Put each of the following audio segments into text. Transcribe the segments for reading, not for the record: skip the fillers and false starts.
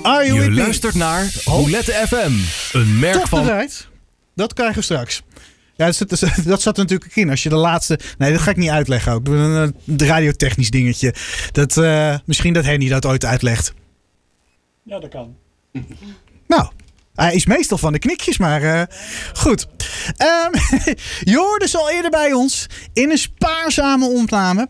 Are you Je with me? luistert naar Roulette FM. Een merk Toch van... eruit. Dat krijgen we straks. Ja, dat zat er natuurlijk in. Als je de laatste... Nee, dat ga ik niet uitleggen ook. Een radiotechnisch dingetje. Misschien dat Henny dat ooit uitlegt. Ja, dat kan. Nou, hij is meestal van de knikjes, maar goed. Je hoorde ze al eerder bij ons in een spaarzame opname.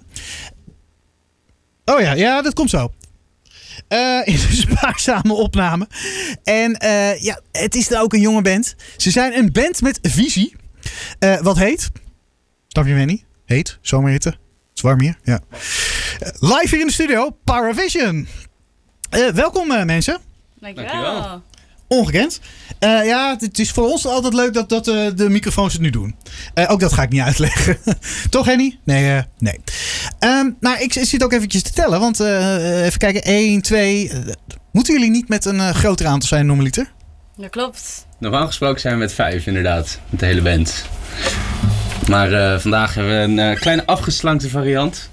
Oh ja, dat komt zo. In een spaarzame opname. En het is dan ook een jonge band. Ze zijn een band met visie. Wat heet? Snap je, Henny? Heet, zomerhitte. Het is warm hier. Ja. Live hier in de studio, Paravision. Welkom mensen. Dankjewel. Ongekend. Het is voor ons altijd leuk dat de microfoons het nu doen. Ook dat ga ik niet uitleggen. Toch, Henny? Nee. Ik zit ook eventjes te tellen. Want even kijken. 1, 2. Moeten jullie niet met een groter aantal zijn normaliter? Dat klopt. Normaal gesproken zijn we met 5 inderdaad. Met de hele band. Maar vandaag hebben we een kleine afgeslankte variant.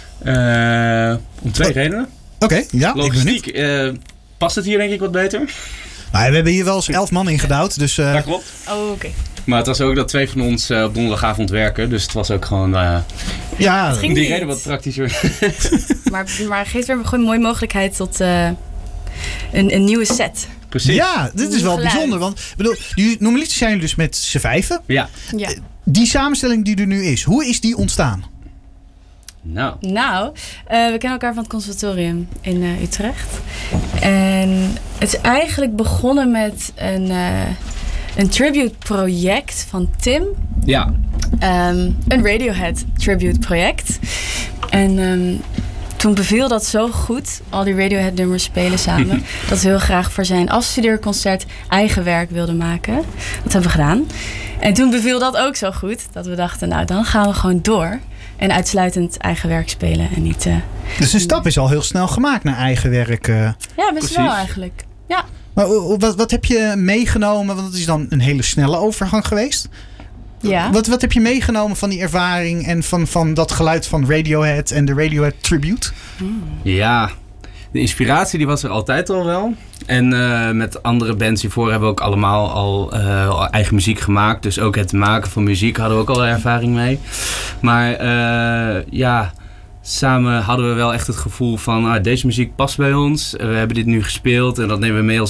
Om 2 redenen. Oké, ja. Logistiek past het hier denk ik wat beter. Nou, we hebben hier wel eens 11 man ingedouwd. Dus, Dat klopt. Oh, oké. Maar het was ook dat 2 van ons op donderdagavond werken. Dus het was ook gewoon ja, ging die niet. reden wat praktischer. Maar geeft weer gewoon een mooie mogelijkheid tot een nieuwe set. Precies. Ja, dit is wel Geluid. bijzonder. Want normaliter zijn jullie dus met z'n 5. Ja. Ja. Die samenstelling die er nu is, hoe is die ontstaan? Nou. We kennen elkaar van het conservatorium in Utrecht. En het is eigenlijk begonnen met een tribute project van Tim. Ja. Een Radiohead tribute project. En toen beviel dat zo goed, al die Radiohead nummers spelen samen, dat we heel graag voor zijn afstudeerconcert eigen werk wilden maken. Dat hebben we gedaan. En toen beviel dat ook zo goed, dat we dachten, nou dan gaan we gewoon door. En uitsluitend eigen werk spelen en niet... Dus de stap is al heel snel gemaakt naar eigen werk. Ja, best Precies. wel eigenlijk. Ja. Maar wat heb je meegenomen? Want het is dan een hele snelle overgang geweest. Ja. Wat heb je meegenomen van die ervaring en van dat geluid van Radiohead en de Radiohead Tribute? Ja, de inspiratie die was er altijd al wel. En met andere bands hiervoor hebben we ook allemaal al eigen muziek gemaakt. Dus ook het maken van muziek hadden we ook al ervaring mee. Maar samen hadden we wel echt het gevoel van... deze muziek past bij ons. We hebben dit nu gespeeld en dat nemen we mee als